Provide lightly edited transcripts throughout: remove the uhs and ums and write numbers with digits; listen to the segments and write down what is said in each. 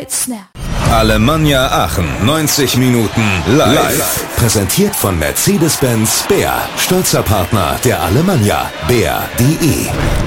Snap. Alemannia Aachen, 90 Minuten live. Präsentiert von Mercedes-Benz Bär, stolzer Partner der Alemannia. Bär.de.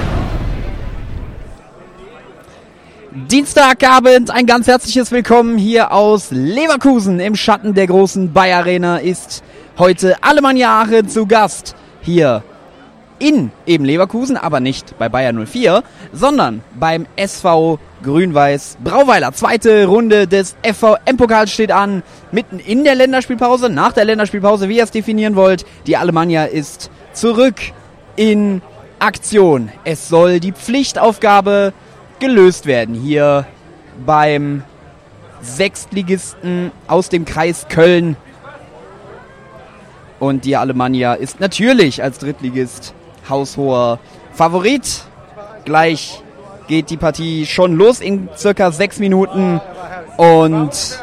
Dienstagabend, ein ganz herzliches Willkommen hier aus Leverkusen. Im Schatten der großen Bayer Arena ist heute Alemannia Aachen zu Gast. Hier in eben Leverkusen, aber nicht bei Bayer 04, sondern beim SV Grün-Weiß Brauweiler. Zweite Runde des FVM-Pokals steht an, mitten in der Länderspielpause, nach der Länderspielpause, wie ihr es definieren wollt. Die Alemannia ist zurück in Aktion. Es soll die Pflichtaufgabe gelöst werden hier beim Sechstligisten aus dem Kreis Köln. Und die Alemannia ist natürlich als Drittligist haushoher Favorit. Gleich geht die Partie schon los in circa 6 Minuten. Und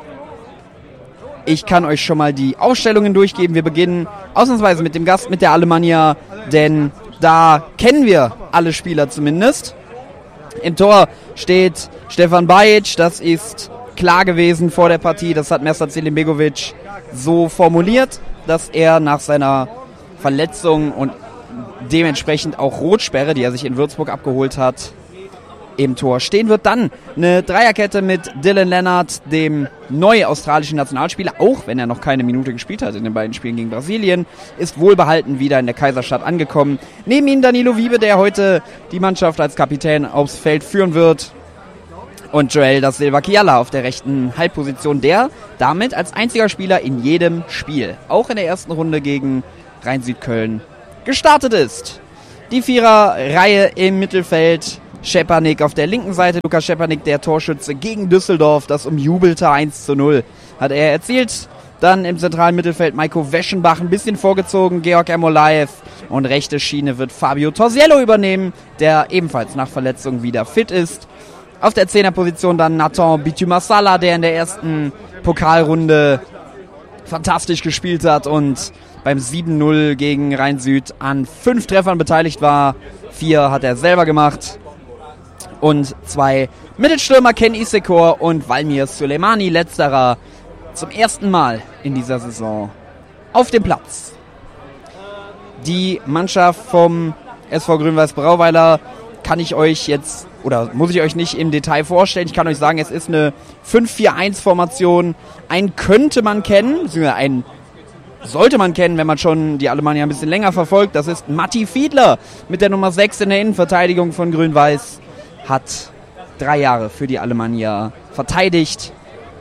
ich kann euch schon mal die Aufstellungen durchgeben. Wir beginnen ausnahmsweise mit dem Gast, mit der Alemannia, denn da kennen wir alle Spieler zumindest. Im Tor steht Stefan Bajic, das ist klar gewesen vor der Partie. Das hat Mersat Selimbegovic so formuliert, dass er nach seiner Verletzung und dementsprechend auch Rotsperre, die er sich in Würzburg abgeholt hat, im Tor stehen wird. Dann eine Dreierkette mit Dylan Lennart, dem neuen australischen Nationalspieler, auch wenn er noch keine Minute gespielt hat in den beiden Spielen gegen Brasilien, ist wohlbehalten wieder in der Kaiserstadt angekommen. Neben ihm Danilo Wiebe, der heute die Mannschaft als Kapitän aufs Feld führen wird. Und Joel da Silva Kiala auf der rechten Halbposition, der damit als einziger Spieler in jedem Spiel, auch in der ersten Runde gegen Rhein-Südköln, gestartet ist. Die Viererreihe im Mittelfeld: Schepanik auf der linken Seite, Lukas Schepanik, der Torschütze gegen Düsseldorf, das umjubelte 1:0 hat er erzielt. Dann im zentralen Mittelfeld Maiko Weschenbach, ein bisschen vorgezogen, Georg Ermolaev, und rechte Schiene wird Fabio Torsiello übernehmen, der ebenfalls nach Verletzung wieder fit ist. Auf der Zehnerposition dann Nathan Bitumasala, der in der ersten Pokalrunde fantastisch gespielt hat und beim 7:0 gegen Rhein-Süd an 5 Treffern beteiligt war. 4 hat er selber gemacht. Und 2 Mittelstürmer, Ken Isekor und Valmir Suleimani, letzterer zum ersten Mal in dieser Saison auf dem Platz. Die Mannschaft vom SV Grün-Weiß Brauweiler kann ich euch jetzt, oder muss ich euch nicht im Detail vorstellen. Ich kann euch sagen, es ist eine 5-4-1-Formation. Einen könnte man kennen, beziehungsweise einen sollte man kennen, wenn man schon die Alemannia ein bisschen länger verfolgt. Das ist Matti Fiedler mit der Nummer 6 in der Innenverteidigung von Grün-Weiß. Hat 3 Jahre für die Alemannia verteidigt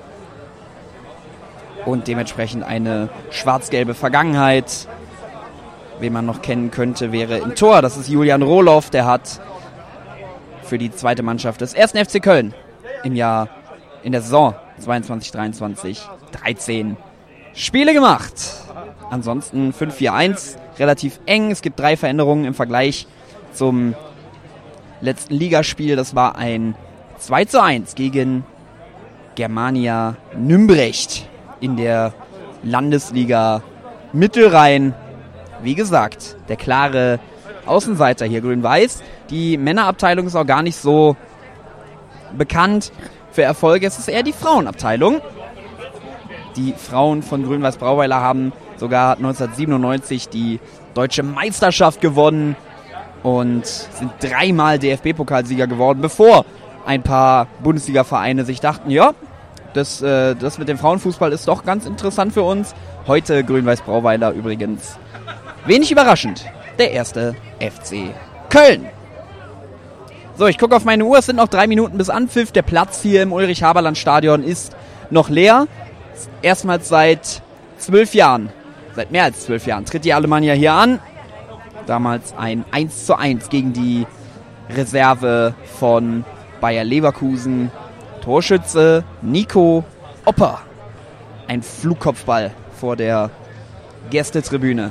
und dementsprechend eine schwarz-gelbe Vergangenheit. Wen man noch kennen könnte, wäre im Tor. Das ist Julian Rohloff, der hat für die zweite Mannschaft des 1. FC Köln in der Saison 22-23 13 Spiele gemacht. Ansonsten 5-4-1, relativ eng. Es gibt 3 Veränderungen im Vergleich zum letzten Ligaspiel. Das war ein 2:1 gegen Germania Nümbrecht in der Landesliga Mittelrhein. Wie gesagt, der klare Außenseiter hier, Grün-Weiß. Die Männerabteilung ist auch gar nicht so bekannt für Erfolge. Es ist eher die Frauenabteilung. Die Frauen von Grün-Weiß Brauweiler haben sogar 1997 die deutsche Meisterschaft gewonnen und sind 3-mal DFB-Pokalsieger geworden, bevor ein paar Bundesliga-Vereine sich dachten, ja, das mit dem Frauenfußball ist doch ganz interessant für uns. Heute Grün-Weiß Brauweiler übrigens, wenig überraschend, der 1. FC Köln. So, ich gucke auf meine Uhr, es sind noch 3 Minuten bis Anpfiff. Der Platz hier im Ulrich-Haberland-Stadion ist noch leer. Erstmals seit mehr als 12 Jahren tritt die Alemannia hier an. Damals ein 1:1 gegen die Reserve von Bayer Leverkusen. Torschütze Nico Opper. Ein Flugkopfball vor der Gästetribüne.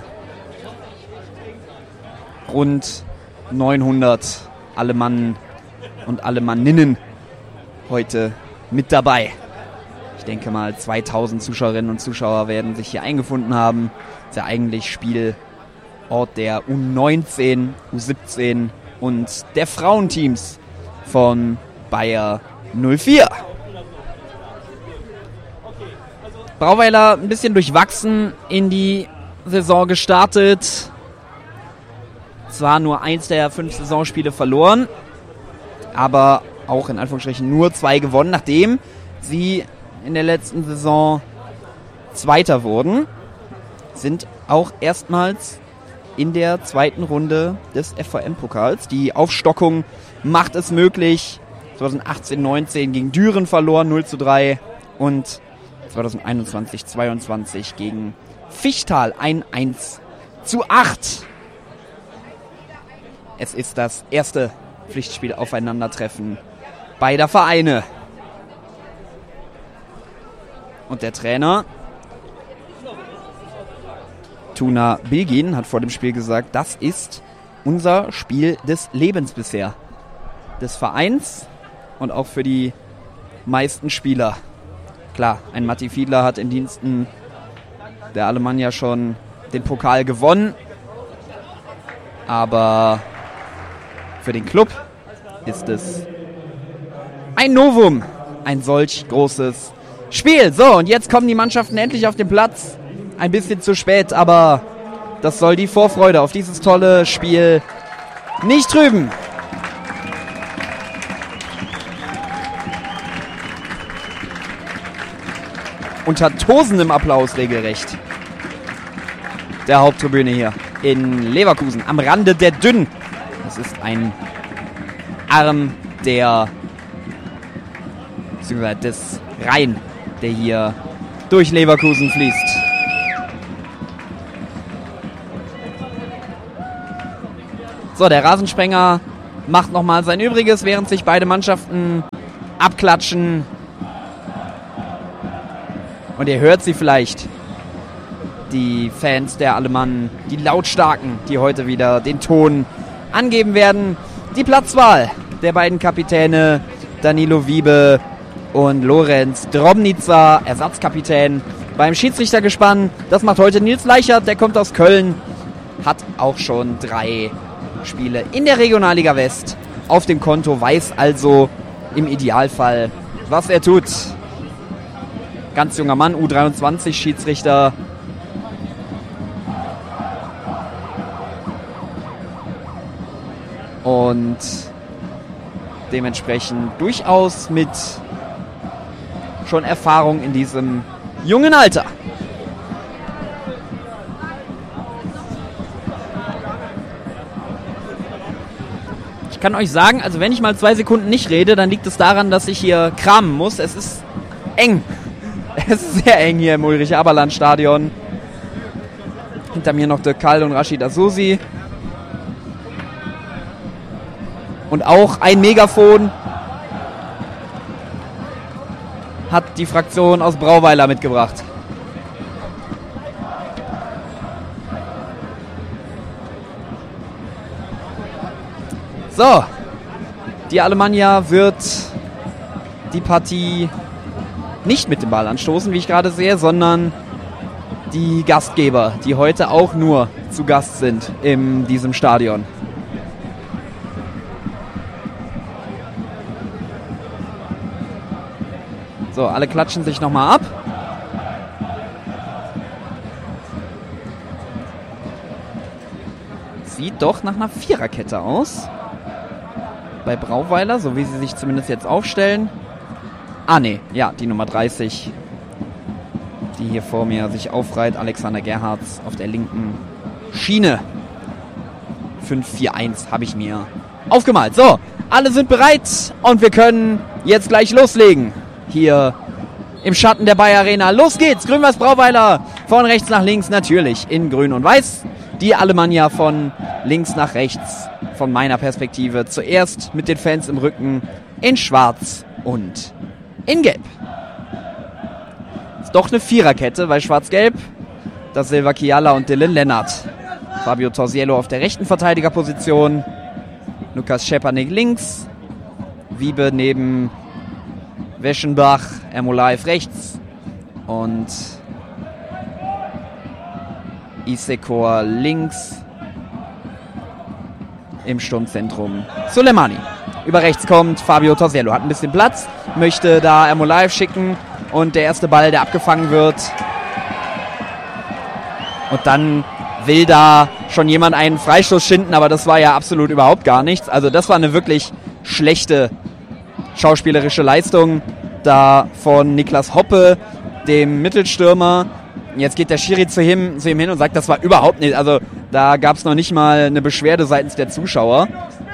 Rund 900 Alemannen und Alemanninnen heute mit dabei. Ich denke mal, 2000 Zuschauerinnen und Zuschauer werden sich hier eingefunden haben. Das ist ja eigentlich Spielort der U19, U17 und der Frauenteams von Bayer 04. Brauweiler ein bisschen durchwachsen in die Saison gestartet. Zwar nur 1 der 5 Saisonspiele verloren, aber auch in Anführungsstrichen nur 2 gewonnen, nachdem sie in der letzten Saison Zweiter wurden. Sind auch erstmals in der zweiten Runde des FVM-Pokals. Die Aufstockung macht es möglich. 2018-19 gegen Düren verloren, 0:3. Und 2021-22 gegen Fichtal, 1:8. Es ist das erste Pflichtspiel-Aufeinandertreffen beider Vereine. Und der Trainer Tuna Bilgin hat vor dem Spiel gesagt, das ist unser Spiel des Lebens bisher. Des Vereins und auch für die meisten Spieler. Klar, ein Matti Fiedler hat in Diensten der Alemannia schon den Pokal gewonnen. Aber für den Club ist es ein Novum. Ein solch großes Spiel. So, und jetzt kommen die Mannschaften endlich auf den Platz. Ein bisschen zu spät, aber das soll die Vorfreude auf dieses tolle Spiel nicht trüben. Unter tosendem Applaus regelrecht. Der Haupttribüne hier in Leverkusen, am Rande der Dünn. Das ist ein Arm beziehungsweise des Rhein, der hier durch Leverkusen fließt. So, der Rasensprenger macht nochmal sein Übriges, während sich beide Mannschaften abklatschen. Und ihr hört sie vielleicht, die Fans der Alemannen, die Lautstarken, die heute wieder den Ton angeben werden. Die Platzwahl der beiden Kapitäne, Danilo Wiebe und Lorenz Drobnica, Ersatzkapitän beim Schiedsrichtergespann. Das macht heute Nils Leichert, der kommt aus Köln, hat auch schon 3 Spiele in der Regionalliga West auf dem Konto, weiß also im Idealfall, was er tut. Ganz junger Mann, U23 Schiedsrichter. Und dementsprechend durchaus mit schon Erfahrung in diesem jungen Alter. Ich kann euch sagen, also wenn ich mal 2 Sekunden nicht rede, dann liegt es daran, dass ich hier kramen muss. Es ist eng. Es ist sehr eng hier im Ulrich-Aberland-Stadion. Hinter mir noch Dirk Kall und Rashid Asusi. Und auch ein Megafon hat die Fraktion aus Brauweiler mitgebracht. So, die Alemannia wird die Partie nicht mit dem Ball anstoßen, wie ich gerade sehe, sondern die Gastgeber, die heute auch nur zu Gast sind in diesem Stadion. So, alle klatschen sich nochmal ab. Sieht doch nach einer Viererkette aus. Bei Brauweiler, so wie sie sich zumindest jetzt aufstellen. Ah, ne, ja, die Nummer 30, die hier vor mir sich aufreiht. Alexander Gerhards auf der linken Schiene. 5-4-1 habe ich mir aufgemalt. So, alle sind bereit und wir können jetzt gleich loslegen. Hier im Schatten der Bayer Arena. Los geht's, Grün-Weiß Brauweiler. Von rechts nach links natürlich in Grün und Weiß. Die Alemannia von links nach rechts, von meiner Perspektive. Zuerst mit den Fans im Rücken in Schwarz und in Gelb. Ist doch eine Viererkette bei Schwarz-Gelb. Das Silva Kiala und Dylan Lennart. Fabio Torsiello auf der rechten Verteidigerposition. Lukas Schepanik links. Wiebe neben Weschenbach, Ermolaev rechts und Isekor links. Im Sturmzentrum Soleimani. Über rechts kommt Fabio Torsiello, hat ein bisschen Platz, möchte da Ermolaev schicken, Und der erste Ball, der abgefangen wird. Und dann will da schon jemand einen Freistoß schinden, aber das war ja absolut überhaupt gar nichts. Also das war eine wirklich schlechte schauspielerische Leistung da von Niklas Hoppe, dem Mittelstürmer. Jetzt geht der Schiri zu ihm hin und sagt, das war überhaupt nicht. Also da gab es noch nicht mal eine Beschwerde seitens der Zuschauer.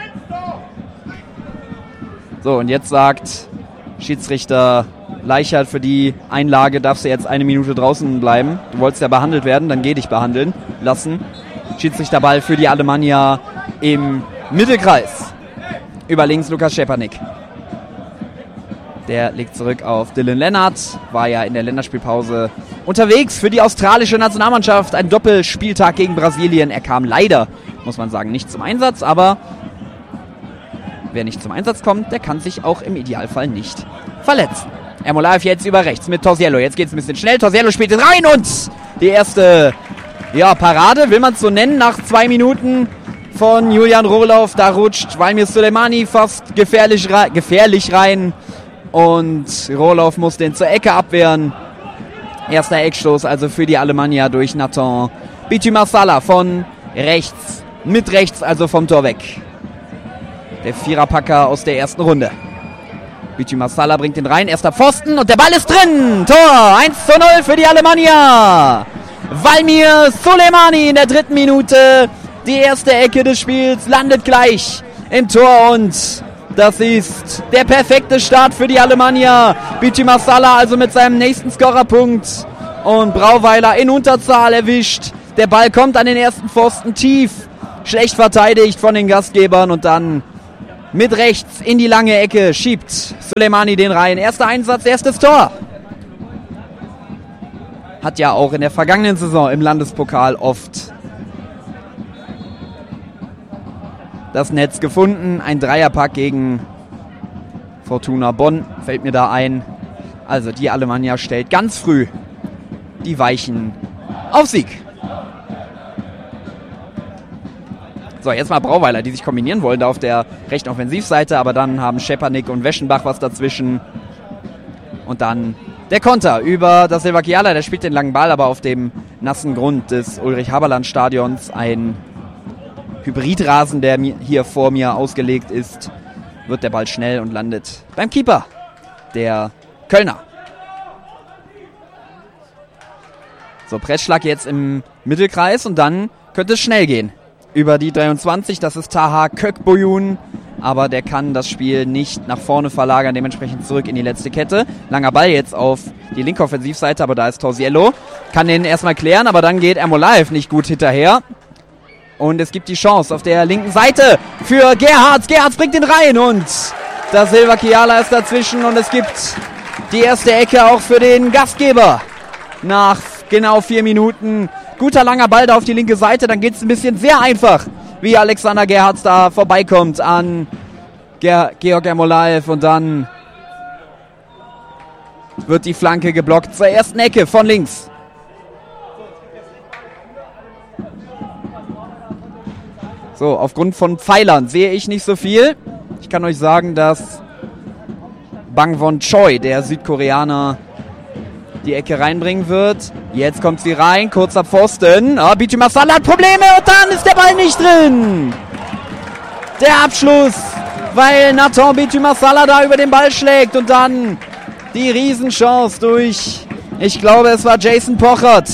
So, und jetzt sagt Schiedsrichter Leichhardt, für die Einlage darfst du jetzt 1 Minute draußen bleiben. Du wolltest ja behandelt werden, dann geh dich behandeln lassen. Schiedsrichterball für die Alemannia im Mittelkreis. Über links Lukas Szczepanik. Der legt zurück auf Dylan Lennart. War ja in der Länderspielpause unterwegs für die australische Nationalmannschaft. Ein Doppelspieltag gegen Brasilien. Er kam leider, muss man sagen, nicht zum Einsatz. Aber wer nicht zum Einsatz kommt, der kann sich auch im Idealfall nicht verletzen. Ermolaev jetzt über rechts mit Torsiello. Jetzt geht es ein bisschen schnell. Torsiello spielt es rein und die erste Parade, will man es so nennen, nach 2 Minuten von Julian Rohloff. Da rutscht Valmir Suleimani fast gefährlich rein und Rohloff muss den zur Ecke abwehren. Erster Eckstoß also für die Alemannia durch Nathan Bitümasala von rechts, mit rechts also vom Tor weg. Der Viererpacker aus der ersten Runde. Bitümasala bringt den rein, erster Pfosten und der Ball ist drin. Tor 1:0 für die Alemannia. Valmir Suleimani in der 3. Minute. Die erste Ecke des Spiels landet gleich im Tor und das ist der perfekte Start für die Alemannia. Bitümasala also mit seinem nächsten Scorerpunkt und Brauweiler in Unterzahl erwischt. Der Ball kommt an den ersten Pfosten tief, schlecht verteidigt von den Gastgebern und dann mit rechts in die lange Ecke schiebt Suleimani den rein. Erster Einsatz, erstes Tor. Hat ja auch in der vergangenen Saison im Landespokal oft das Netz gefunden. Ein Dreierpack gegen Fortuna Bonn fällt mir da ein. Also die Alemannia stellt ganz früh die Weichen auf Sieg. So, jetzt mal Brauweiler, die sich kombinieren wollen da auf der rechten Offensivseite, aber dann haben Szczepanik und Weschenbach was dazwischen. Und dann der Konter über das Silva Kiala, der spielt den langen Ball, aber auf dem nassen Grund des Ulrich-Haberland-Stadions. Ein Hybridrasen, der hier vor mir ausgelegt ist, wird der Ball schnell und landet beim Keeper, der Kölner. So, Pressschlag jetzt im Mittelkreis und dann könnte es schnell gehen. Über die 23, das ist Taha Kökboyun, aber der kann das Spiel nicht nach vorne verlagern, dementsprechend zurück in die letzte Kette. Langer Ball jetzt auf die linke Offensivseite, aber da ist Torsiello. Kann den erstmal klären, aber dann geht Ermolaev nicht gut hinterher. Und es gibt die Chance auf der linken Seite für Gerhards. Gerhards bringt den rein und da Silva Kiala ist dazwischen und es gibt die erste Ecke auch für den Gastgeber. Nach genau 4 Minuten. Guter langer Ball da auf die linke Seite, dann geht es ein bisschen sehr einfach, wie Alexander Gerhards da vorbeikommt an Georg Ermolaev und dann wird die Flanke geblockt zur ersten Ecke von links. So, aufgrund von Pfeilern sehe ich nicht so viel. Ich kann euch sagen, dass Bangwon Choi, der Südkoreaner, die Ecke reinbringen wird. Jetzt kommt sie rein, kurzer Pfosten. Bitümasala hat Probleme und dann ist der Ball nicht drin. Der Abschluss, weil Nathan Bitümasala da über den Ball schlägt und dann die Riesenchance durch, ich glaube es war Jason Pochert,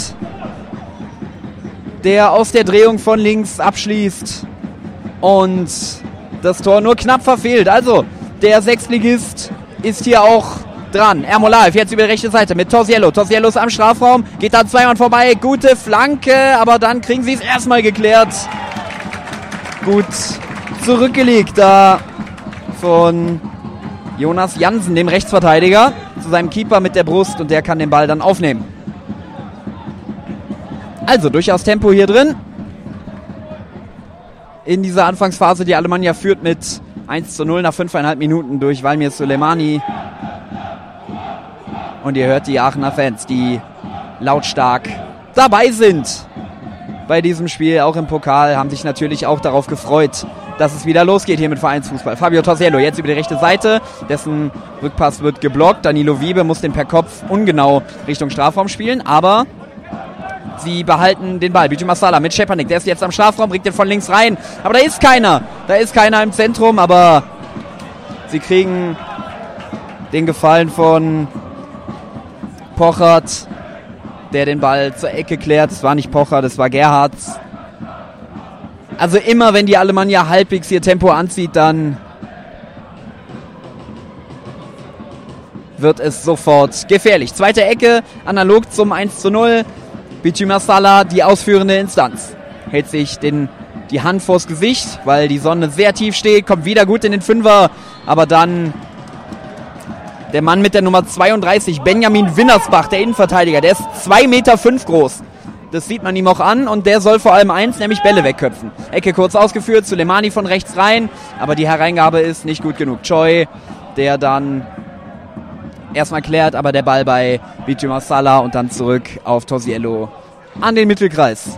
der aus der Drehung von links abschließt und das Tor nur knapp verfehlt. Also der Sechstligist ist hier auch dran. Ermolaev jetzt über die rechte Seite mit Torsiello. Torsiello ist am Strafraum, geht da 2 Mann vorbei. Gute Flanke, aber dann kriegen sie es erstmal geklärt. Gut zurückgelegt da von Jonas Jansen, dem Rechtsverteidiger, zu seinem Keeper mit der Brust und der kann den Ball dann aufnehmen. Also durchaus Tempo hier drin. In dieser Anfangsphase, die Alemannia führt mit 1:0 nach 5,5 Minuten durch Valmir Suleimani. Und ihr hört die Aachener Fans, die lautstark dabei sind bei diesem Spiel, auch im Pokal, haben sich natürlich auch darauf gefreut, dass es wieder losgeht hier mit Vereinsfußball. Fabio Torsiello jetzt über die rechte Seite, dessen Rückpass wird geblockt. Danilo Wiebe muss den per Kopf ungenau Richtung Strafraum spielen, aber sie behalten den Ball. Bijou Massala mit Schepanik, der ist jetzt am Strafraum, bringt den von links rein. Aber da ist keiner. Da ist keiner im Zentrum, aber sie kriegen den Gefallen von Pochert, der den Ball zur Ecke klärt. Das war nicht Pochert, das war Gerhards. Also immer, wenn die Alemannia halbwegs ihr Tempo anzieht, dann wird es sofort gefährlich. Zweite Ecke, analog zum 1:0. Bijou Massala, die ausführende Instanz. Hält sich die Hand vors Gesicht, weil die Sonne sehr tief steht, kommt wieder gut in den Fünfer, aber dann der Mann mit der Nummer 32, Benjamin Winnersbach, der Innenverteidiger, der ist 2,5 Meter groß. Das sieht man ihm auch an und der soll vor allem eins, nämlich Bälle wegköpfen. Ecke kurz ausgeführt, Sulemani von rechts rein, aber die Hereingabe ist nicht gut genug. Choi, der dann erstmal klärt, aber der Ball bei Bijou Massala und dann zurück auf Torsiello an den Mittelkreis.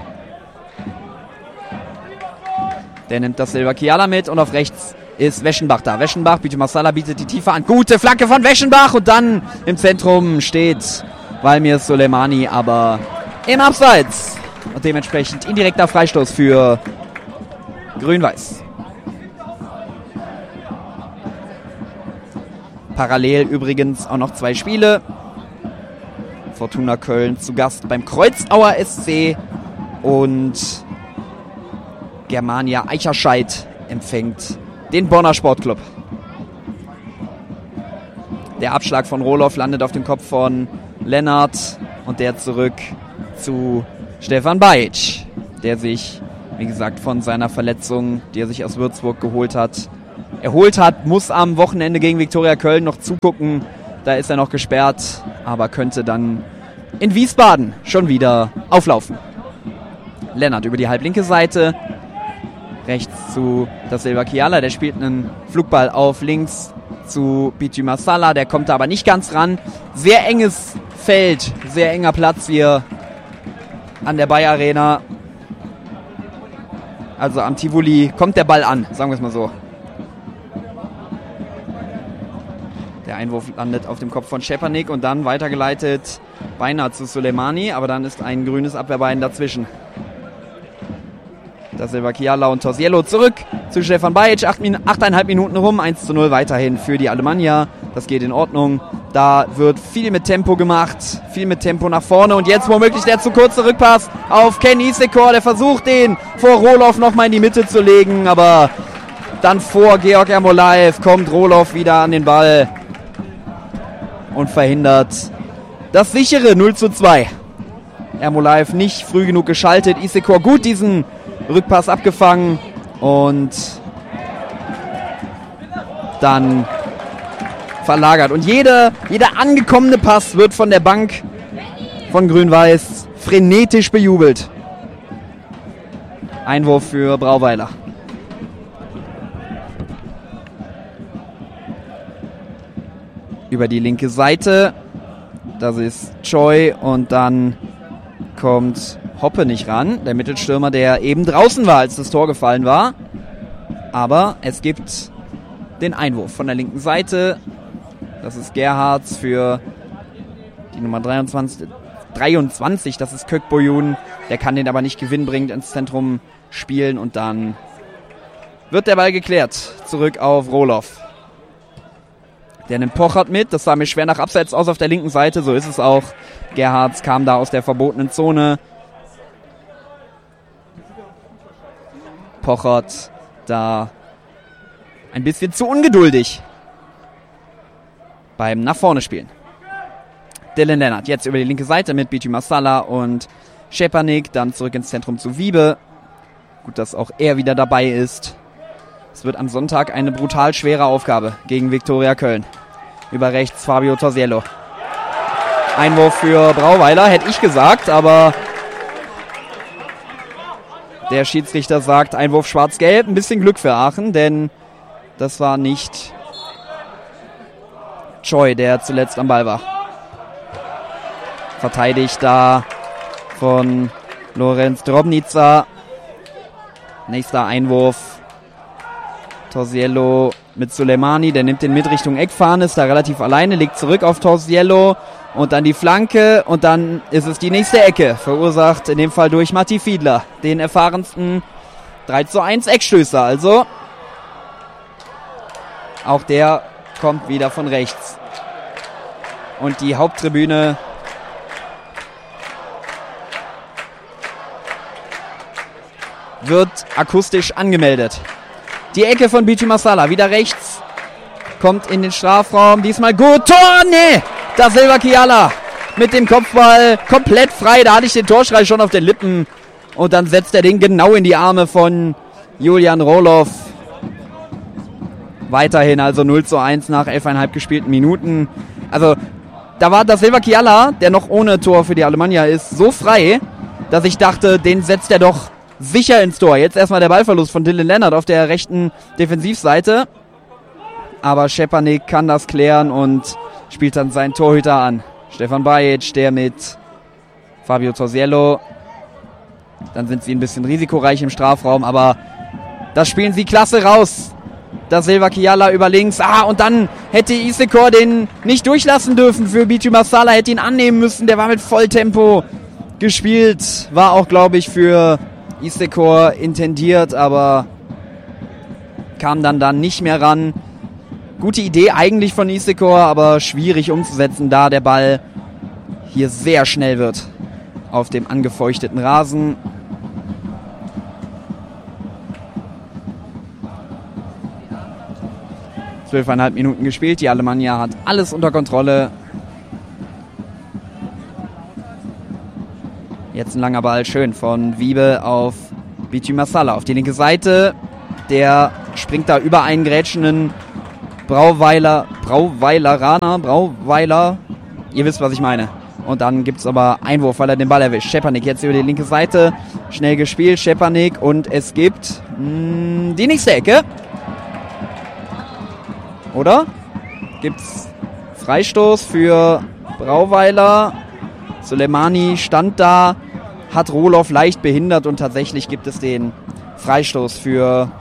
Der nimmt das Silva Kiala mit und auf rechts ist Weschenbach da. Weschenbach, Bijou Massala bietet die Tiefe an. Gute Flanke von Weschenbach und dann im Zentrum steht Valmir Sulemani, aber im Abseits. Und dementsprechend indirekter Freistoß für Grün-Weiß. Parallel übrigens auch noch 2 Spiele. Fortuna Köln zu Gast beim Kreuzauer SC und Germania Eicherscheid empfängt den Bonner Sportclub. Der Abschlag von Rohloff landet auf dem Kopf von Lennart und der zurück zu Stefan Bajic, der sich, wie gesagt, von seiner Verletzung, die er sich aus Würzburg erholt hat, muss am Wochenende gegen Viktoria Köln noch zugucken. Da ist er noch gesperrt, aber könnte dann in Wiesbaden schon wieder auflaufen. Lennart über die halblinke Seite, rechts zu Da Silva Kiala, der spielt einen Flugball auf links zu Bijou Massala, der kommt da aber nicht ganz ran. Sehr enges Feld, sehr enger Platz hier an der Bayer Arena. Also am Tivoli kommt der Ball an, sagen wir es mal so. Der Einwurf landet auf dem Kopf von Schepanik und dann weitergeleitet beinahe zu Sulemani, aber dann ist ein grünes Abwehrbein dazwischen. Da Silva Kiala und Torsiello zurück zu Stefan Bajic. 8,5 Minuten rum, 1:0 weiterhin für die Alemannia. Das geht in Ordnung. Da wird viel mit Tempo gemacht, viel mit Tempo nach vorne. Und jetzt womöglich der zu kurze Rückpass auf Ken Isekor. Der versucht, den vor Rohloff nochmal in die Mitte zu legen. Aber dann vor Georg Ermolaev kommt Rohloff wieder an den Ball und verhindert das sichere 0:2. Ermolaev nicht früh genug geschaltet. Isekor gut diesen Rückpass abgefangen und dann verlagert. Und jeder angekommene Pass wird von der Bank von Grün-Weiß frenetisch bejubelt. Einwurf für Brauweiler. Über die linke Seite. Das ist Choi und dann kommt Hoppe nicht ran. Der Mittelstürmer, der eben draußen war, als das Tor gefallen war. Aber es gibt den Einwurf von der linken Seite. Das ist Gerhards für die Nummer 23. Das ist Kökboyun. Der kann den aber nicht gewinnbringend ins Zentrum spielen. Und dann wird der Ball geklärt. Zurück auf Rohloff. Der nimmt Pochert mit. Das sah mir schwer nach Abseits aus auf der linken Seite. So ist es auch. Gerhards kam da aus der verbotenen Zone. Pochert da ein bisschen zu ungeduldig beim nach vorne spielen. Dylan Lennart jetzt über die linke Seite mit Bijou Massala und Schepanik, dann zurück ins Zentrum zu Wiebe. Gut, dass auch er wieder dabei ist. Es wird am Sonntag eine brutal schwere Aufgabe gegen Viktoria Köln. Über rechts Fabio Torsiello. Einwurf für Brauweiler, hätte ich gesagt, aber der Schiedsrichter sagt Einwurf schwarz-gelb. Ein bisschen Glück für Aachen, denn das war nicht Choi, der zuletzt am Ball war. Verteidigt da von Lorenz Drobnica. Nächster Einwurf Torsiello mit Suleimani, der nimmt den mit Richtung Eckfahne, ist da relativ alleine, legt zurück auf Torsiello und dann die Flanke und dann ist es die nächste Ecke, verursacht in dem Fall durch Matti Fiedler, den erfahrensten 3:1 Eckstößer, also auch der kommt wieder von rechts. Und die Haupttribüne wird akustisch angemeldet. Die Ecke von Bichi Marsala, wieder rechts, kommt in den Strafraum, diesmal gut, Tor, nee, da Silva Kiala mit dem Kopfball komplett frei, da hatte ich den Torschrei schon auf den Lippen und dann setzt er den genau in die Arme von Julian Roloff. Weiterhin also 0:1 nach 11,5 gespielten Minuten. Also da war da Silva Kiala, der noch ohne Tor für die Alemannia ist, so frei, dass ich dachte, den setzt er doch sicher ins Tor. Jetzt erstmal der Ballverlust von Dylan Lennart auf der rechten Defensivseite. Aber Szczepanik kann das klären und spielt dann seinen Torhüter an. Stefan Bajic, der mit Fabio Torsiello. Dann sind sie ein bisschen risikoreich im Strafraum, aber das spielen sie klasse raus. Da Silva Kiala über links. Und dann hätte Isekor den nicht durchlassen dürfen für Bichi Marsala. Hätte ihn annehmen müssen. Der war mit Volltempo gespielt. War auch, glaube ich, für Isekor intendiert, aber kam dann nicht mehr ran. Gute Idee eigentlich von Isekor, aber schwierig umzusetzen, da der Ball hier sehr schnell wird auf dem angefeuchteten Rasen. Zwölfeinhalb Minuten gespielt, die Alemannia hat alles unter Kontrolle. Jetzt ein langer Ball, schön von Wiebe auf Bichi Marsala auf die linke Seite. Der springt da über einen grätschenden Brauweiler, ihr wisst, was ich meine. Und dann gibt es aber Einwurf, weil er den Ball erwischt. Szczepanik jetzt über die linke Seite, schnell gespielt, Szczepanik und es gibt die nächste Ecke. Oder? Gibt's Freistoß für Brauweiler. Suleimani stand da, hat Roloff leicht behindert und tatsächlich gibt es den Freistoß für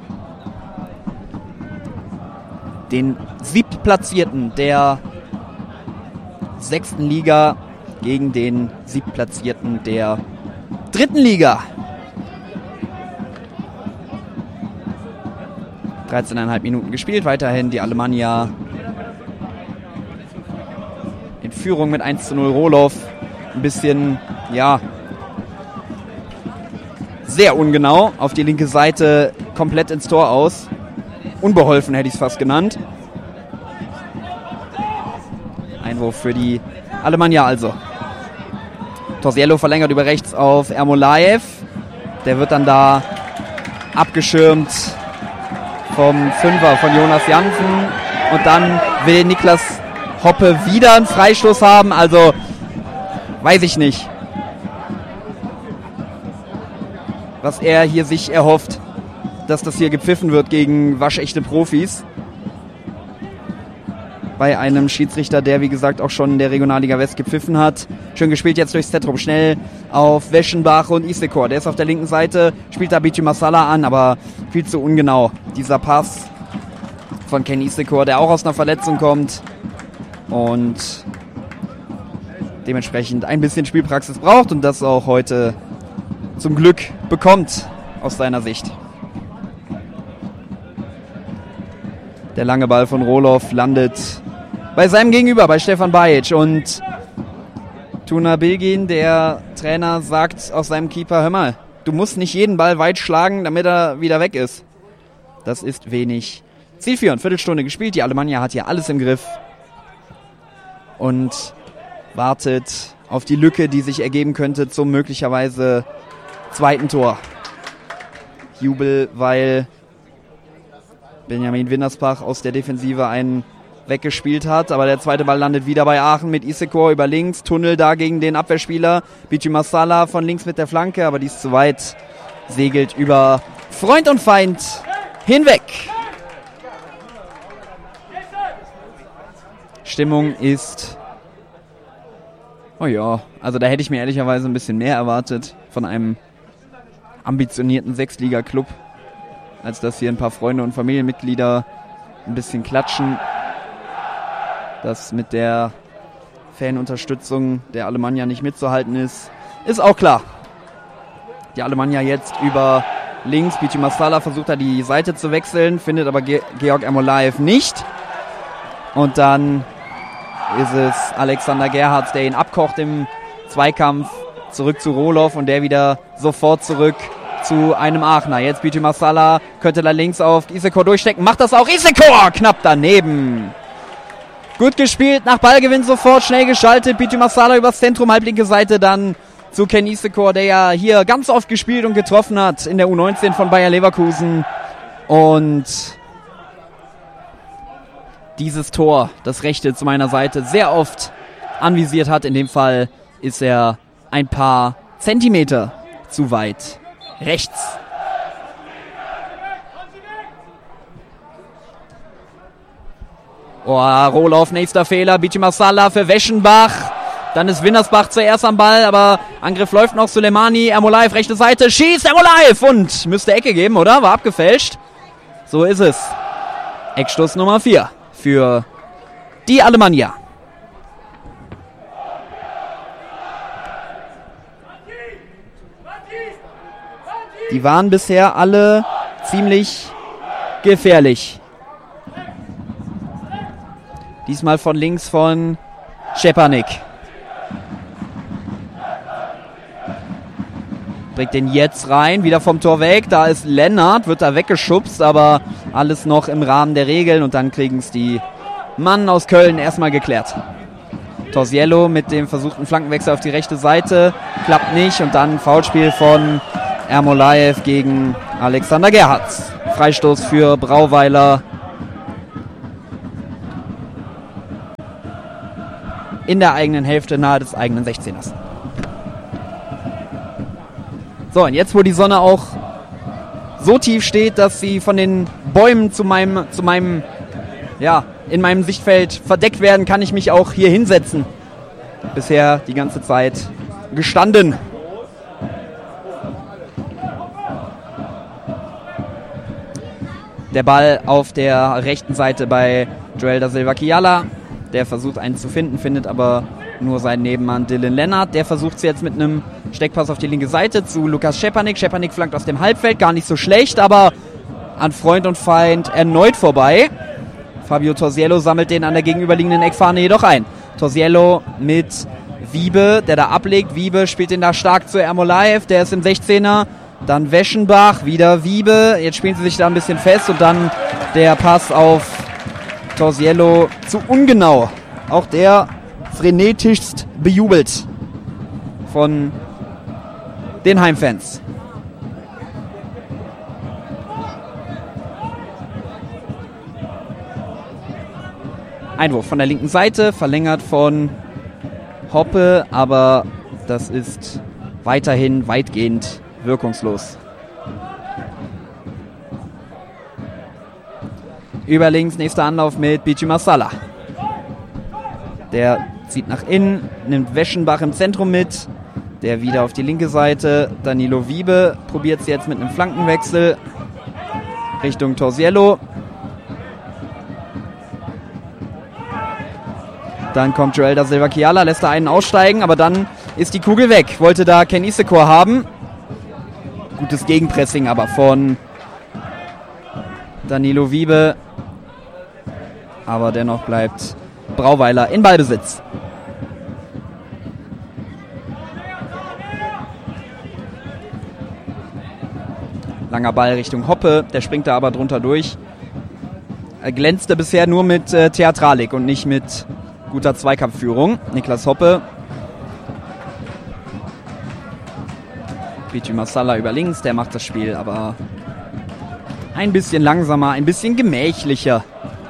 den Siebtplatzierten der 6. Liga gegen den Siebtplatzierten der 3. Liga. 13,5 Minuten gespielt, weiterhin die Alemannia in Führung mit 1:0. Roloff ein bisschen, sehr ungenau auf die linke Seite, komplett ins Tor aus. Unbeholfen hätte ich es fast genannt. Einwurf für die Alemannia also. Torsiello verlängert über rechts auf Ermolaev. Der wird dann da abgeschirmt vom Fünfer von Jonas Jansen. Und dann will Niklas Hoppe wieder einen Freistoß haben. Also, weiß ich nicht, was er hier sich erhofft, dass das hier gepfiffen wird gegen waschechte Profis. Bei einem Schiedsrichter, der wie gesagt auch schon in der Regionalliga West gepfiffen hat. Schön gespielt jetzt durchs Zentrum, schnell auf Weschenbach und Isekor. Der ist auf der linken Seite, spielt da Bichi Marsala an, aber viel zu ungenau. Dieser Pass von Ken Isekor, der auch aus einer Verletzung kommt und dementsprechend ein bisschen Spielpraxis braucht und das auch heute zum Glück bekommt aus seiner Sicht. Der lange Ball von Roloff landet bei seinem Gegenüber, bei Stefan Bajic. Und Tuna Bilgin, der Trainer, sagt aus seinem Keeper, hör mal, du musst nicht jeden Ball weit schlagen, damit er wieder weg ist. Das ist wenig zielführend. Viertelstunde gespielt, die Alemannia hat hier alles im Griff und wartet auf die Lücke, die sich ergeben könnte zum möglicherweise 2. Tor. Jubel, weil Benjamin Windersbach aus der Defensive einen weggespielt hat, aber der zweite Ball landet wieder bei Aachen mit Isekor über links, Tunnel da gegen den Abwehrspieler, Bichi Marsala von links mit der Flanke, aber die ist zu weit, segelt über Freund und Feind hinweg. Stimmung ist, oh ja, also da hätte ich mir ehrlicherweise ein bisschen mehr erwartet von einem ambitionierten Sechstliga-Club. als dass hier ein paar Freunde und Familienmitglieder ein bisschen klatschen. Dass mit der Fanunterstützung der Alemannia nicht mitzuhalten ist, ist auch klar. Die Alemannia jetzt über links. Pichu Masala versucht da die Seite zu wechseln, findet aber Georg Ermolaev nicht. Und dann ist es Alexander Gerhardt, der ihn abkocht im Zweikampf. Zurück zu Rohloff und der wieder sofort zurück zu einem Aachener. Jetzt Pichu Masala könnte da links auf Isekor durchstecken. Macht das auch. Isekor knapp daneben. Gut gespielt, nach Ballgewinn sofort, schnell geschaltet. Pichu Masala übers Zentrum, halblinke Seite, dann zu Ken Isekor, der ja hier ganz oft gespielt und getroffen hat in der U19 von Bayer Leverkusen. Und dieses Tor, das rechte zu meiner Seite, sehr oft anvisiert hat. In dem Fall ist er ein paar Zentimeter zu weit rechts. Oh, Rohloff, nächster Fehler. Pichu Masala für Weschenbach. Dann ist Winnersbach zuerst am Ball, aber Angriff läuft noch. Suleimani, Ermolaev, rechte Seite. Schießt Ermolaev und müsste Ecke geben, oder? War abgefälscht. So ist es. Eckstoß Nummer 4 für die Alemannia. Die waren bisher alle ziemlich gefährlich. Diesmal von links von Szczepanik. Bringt den jetzt rein, wieder vom Tor weg. Da ist Lennart, wird da weggeschubst, aber alles noch im Rahmen der Regeln. Und dann kriegen es die Mann aus Köln erstmal geklärt. Torsiello mit dem versuchten Flankenwechsel auf die rechte Seite. Klappt nicht. Und dann Foulspiel von Ermolaev gegen Alexander Gerhardt. Freistoß für Brauweiler. In der eigenen Hälfte, nahe des eigenen 16ers. So, und jetzt, wo die Sonne auch so tief steht, dass sie von den Bäumen in meinem Sichtfeld verdeckt werden, kann ich mich auch hier hinsetzen. Bisher die ganze Zeit gestanden. Der Ball auf der rechten Seite bei Joel da Silva Kiala. Der versucht einen zu finden, findet aber nur seinen Nebenmann Dylan Lennart. Der versucht es jetzt mit einem Steckpass auf die linke Seite zu Lukas Szczepanik. Szczepanik flankt aus dem Halbfeld, gar nicht so schlecht, aber an Freund und Feind erneut vorbei. Fabio Torsiello sammelt den an der gegenüberliegenden Eckfahne jedoch ein. Torsiello mit Wiebe, der da ablegt. Wiebe spielt den da stark zu Ermolaev, der ist im 16er. Dann Weschenbach, wieder Wiebe. Jetzt spielen sie sich da ein bisschen fest und dann der Pass auf Torsiello zu ungenau. Auch der frenetischst bejubelt von den Heimfans. Einwurf von der linken Seite, verlängert von Hoppe, aber das ist weiterhin weitgehend wirkungslos. Über links, nächster Anlauf mit Pichu Masala. Der zieht nach innen, nimmt Weschenbach im Zentrum mit. Der wieder auf die linke Seite. Danilo Wiebe probiert es jetzt mit einem Flankenwechsel Richtung Torsiello. Dann kommt Joel da Silva Kiala, lässt da einen aussteigen, aber dann ist die Kugel weg. Wollte da Ken Isekor haben. Gutes Gegenpressing aber von Danilo Wiebe. Aber dennoch bleibt Brauweiler in Ballbesitz. Langer Ball Richtung Hoppe, der springt da aber drunter durch. Er glänzte bisher nur mit Theatralik und nicht mit guter Zweikampfführung. Niklas Hoppe. Pichu Masala über links, der macht das Spiel aber ein bisschen langsamer, ein bisschen gemächlicher.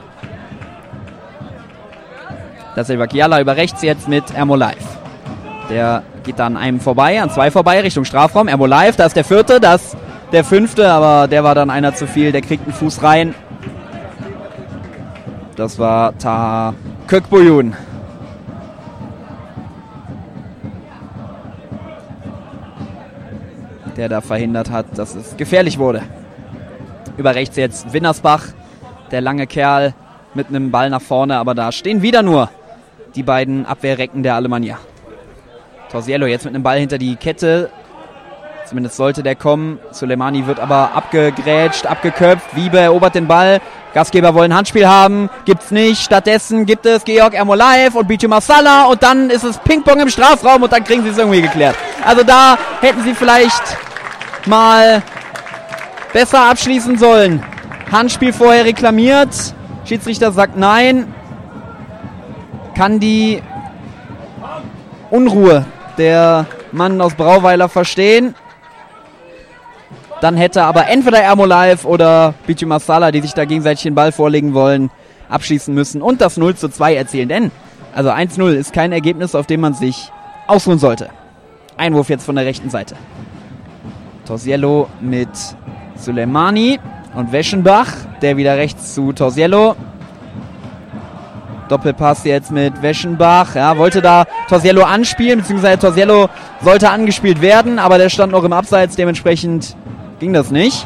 Da Silva Kiala über rechts jetzt mit Ermolaev. Der geht dann an einem vorbei, an zwei vorbei, Richtung Strafraum. Ermolaev, da ist der vierte, das der fünfte, aber der war dann einer zu viel, der kriegt einen Fuß rein. Das war Taha Kökboyun. Der da verhindert hat, dass es gefährlich wurde. Über rechts jetzt Winnersbach, der lange Kerl mit einem Ball nach vorne, aber da stehen wieder nur die beiden Abwehrrecken der Alemannia. Torsiello jetzt mit einem Ball hinter die Kette, zumindest sollte der kommen. Suleimani wird aber abgegrätscht, abgeköpft. Wiebe erobert den Ball. Gastgeber wollen Handspiel haben, gibt's nicht. Stattdessen gibt es Georg Ermolaev und Bitu Marsala und dann ist es Ping-Pong im Strafraum und dann kriegen sie es irgendwie geklärt. Also da hätten sie vielleicht mal besser abschließen sollen. Handspiel vorher reklamiert. Schiedsrichter sagt nein. Kann die Unruhe der Mann aus Brauweiler verstehen. Dann hätte aber entweder Ermolaev oder Bitu Marsala, die sich da gegenseitig den Ball vorlegen wollen, abschießen müssen und das 0:2 erzielen. Denn, also 1:0 ist kein Ergebnis, auf dem man sich ausruhen sollte. Einwurf jetzt von der rechten Seite. Torsiello mit Suleimani und Weschenbach, der wieder rechts zu Torsiello. Doppelpass jetzt mit Weschenbach. Ja, wollte da Torsiello anspielen, beziehungsweise Torsiello sollte angespielt werden, aber der stand noch im Abseits, dementsprechend ging das nicht.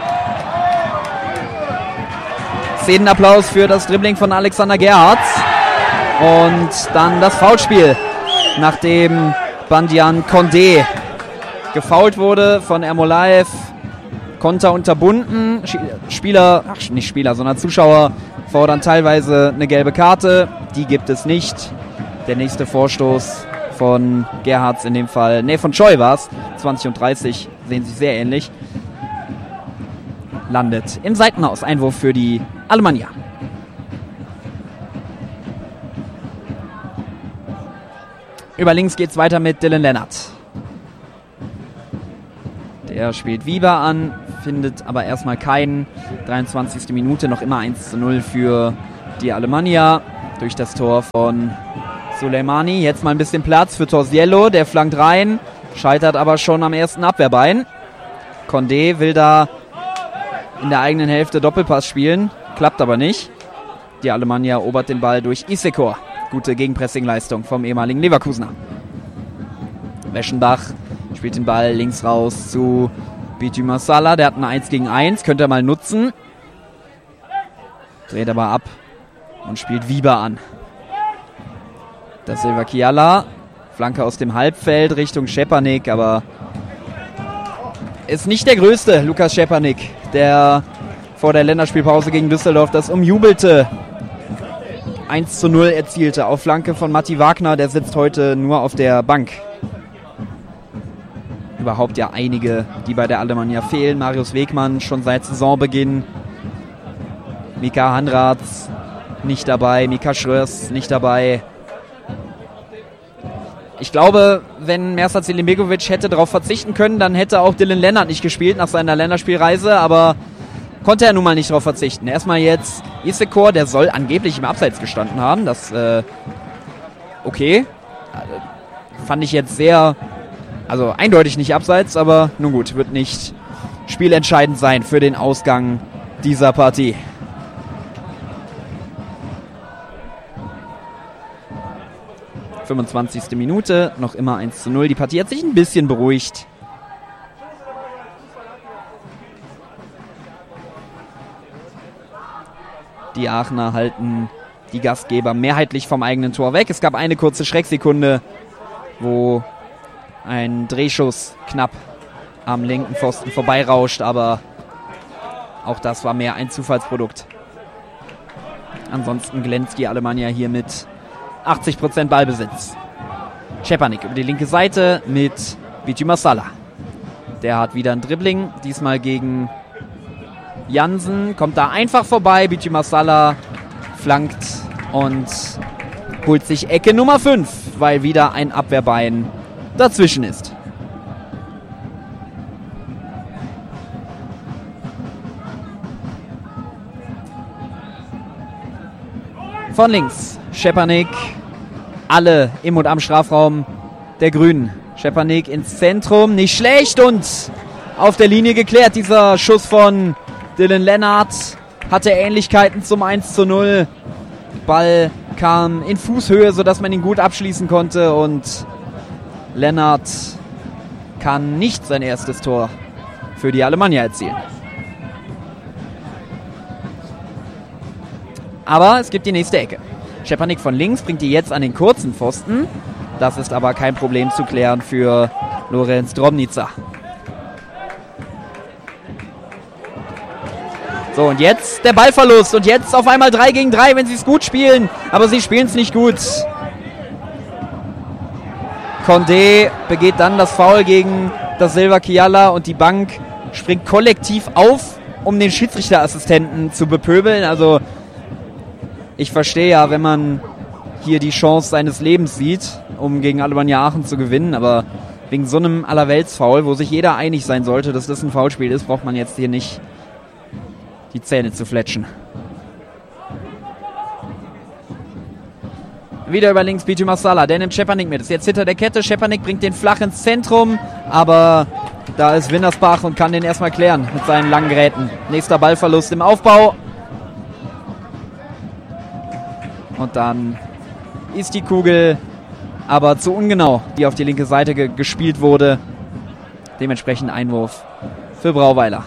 Szenenapplaus für das Dribbling von Alexander Gerhardt. Und dann das Foulspiel, nachdem Bandian Condé gefoult wurde von Ermolaev. Konter unterbunden. Zuschauer fordern teilweise eine gelbe Karte. Die gibt es nicht. Der nächste Vorstoß von Gerhardt in dem Fall. Von Choi war es. 20 und 30 sehen sich sehr ähnlich. Landet im Seitenhaus. Einwurf für die Alemannia. Über links geht es weiter mit Dylan Lennart. Der spielt Wieber an, findet aber erstmal keinen. 23. Minute, noch immer 1:0 für die Alemannia durch das Tor von Suleimani. Jetzt mal ein bisschen Platz für Torsiello, der flankt rein, scheitert aber schon am ersten Abwehrbein. Condé will da in der eigenen Hälfte Doppelpass spielen, klappt aber nicht. Die Alemannia erobert den Ball durch Isekor. Gute Gegenpressing-Leistung vom ehemaligen Leverkusener. Weschenbach spielt den Ball links raus zu Bitu Marsala. Der hat ein 1 gegen 1, könnte er mal nutzen. Dreht aber ab und spielt Wieber an. Das Silva Kiala. Flanke aus dem Halbfeld Richtung Schepanik, aber ist nicht der größte Lukas Schepanik, der vor der Länderspielpause gegen Düsseldorf das umjubelte 1:0 erzielte auf Flanke von Matti Wagner. Der sitzt heute nur auf der Bank. Überhaupt ja einige, die bei der Alemannia fehlen. Marius Wegmann schon seit Saisonbeginn. Mika Hanratz nicht dabei. Mika Schröers nicht dabei. Ich glaube, wenn Mersat Selimbegovic hätte darauf verzichten können, dann hätte auch Dylan Lennart nicht gespielt nach seiner Länderspielreise, aber konnte er nun mal nicht darauf verzichten. Erstmal jetzt Isekor, der soll angeblich im Abseits gestanden haben. Das, okay. Fand ich jetzt sehr, also eindeutig nicht Abseits, aber nun gut, wird nicht spielentscheidend sein für den Ausgang dieser Partie. – 25. Minute, noch immer 1:0. Die Partie hat sich ein bisschen beruhigt. Die Aachener halten die Gastgeber mehrheitlich vom eigenen Tor weg. Es gab eine kurze Schrecksekunde, wo ein Drehschuss knapp am linken Pfosten vorbeirauscht, aber auch das war mehr ein Zufallsprodukt. Ansonsten glänzt die Alemannia hier mit 80% Ballbesitz. Schepanik über die linke Seite mit Bitu Marsala. Der hat wieder ein Dribbling, diesmal gegen Jansen, kommt da einfach vorbei. Bitu Marsala flankt und holt sich Ecke Nummer 5, weil wieder ein Abwehrbein dazwischen ist. Von links Schepanik, alle im und am Strafraum der Grünen. Schepanik ins Zentrum, nicht schlecht und auf der Linie geklärt. Dieser Schuss von Dylan Lennart hatte Ähnlichkeiten zum 1:0. Ball kam in Fußhöhe, sodass man ihn gut abschließen konnte und Lennart kann nicht sein erstes Tor für die Alemannia erzielen. Aber es gibt die nächste Ecke. Szczepanik von links bringt die jetzt an den kurzen Pfosten. Das ist aber kein Problem zu klären für Lorenz Drobnica. So, und jetzt der Ballverlust. Und jetzt auf einmal 3 gegen 3, wenn sie es gut spielen. Aber sie spielen es nicht gut. Condé begeht dann das Foul gegen Da Silva Kiala und die Bank springt kollektiv auf, um den Schiedsrichterassistenten zu bepöbeln. Also ich verstehe ja, wenn man hier die Chance seines Lebens sieht, um gegen Alemannia Aachen zu gewinnen, aber wegen so einem Allerwelts-Foul, wo sich jeder einig sein sollte, dass das ein Foulspiel ist, braucht man jetzt hier nicht die Zähne zu fletschen. Wieder über links Bitu Massala, der nimmt Szczepanik mit. Ist jetzt hinter der Kette. Szczepanik bringt den flach ins Zentrum, aber da ist Wintersbach und kann den erstmal klären mit seinen langen Geräten. Nächster Ballverlust im Aufbau. Und dann ist die Kugel aber zu ungenau, die auf die linke Seite gespielt wurde. Dementsprechend Einwurf für Brauweiler.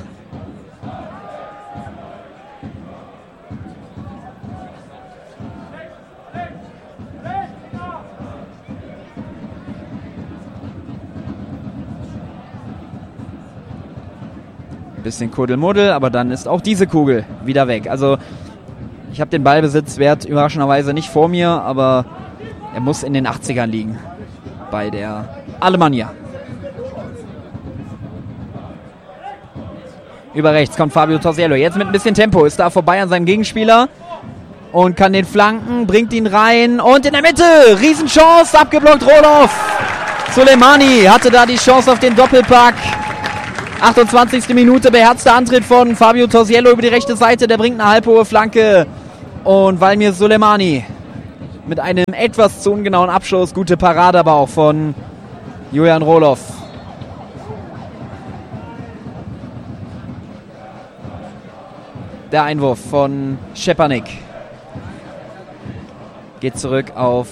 Bisschen Kuddelmuddel, aber dann ist auch diese Kugel wieder weg. Also ich habe den Ballbesitzwert überraschenderweise nicht vor mir, aber er muss in den 80ern liegen bei der Alemannia. Über rechts kommt Fabio Torsiello. Jetzt mit ein bisschen Tempo. Ist da vorbei an seinem Gegenspieler und kann den flanken, bringt ihn rein und in der Mitte. Riesenchance, abgeblockt Roloff. Soleimani hatte da die Chance auf den Doppelpack. 28. Minute, beherzter Antritt von Fabio Torsiello über die rechte Seite. Der bringt eine halbhohe Flanke. Und Valmir Soleimani mit einem etwas zu ungenauen Abschluss. Gute Parade aber auch von Julian Roloff. Der Einwurf von Szczepanik. Geht zurück auf